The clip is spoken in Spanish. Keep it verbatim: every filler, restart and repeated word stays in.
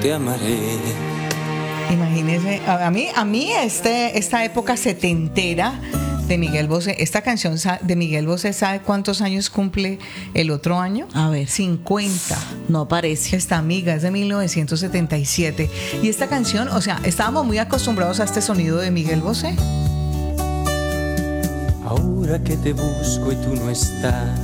te amaré. Imagínese, a mí, a mí este, esta época setentera de Miguel Bosé, esta canción de Miguel Bosé, ¿sabe cuántos años cumple el otro año? A ver. cincuenta. No aparece. Esta amiga es de mil novecientos setenta y siete. Y esta canción, o sea, estábamos muy acostumbrados a este sonido de Miguel Bosé. Ahora que te busco y tú no estás,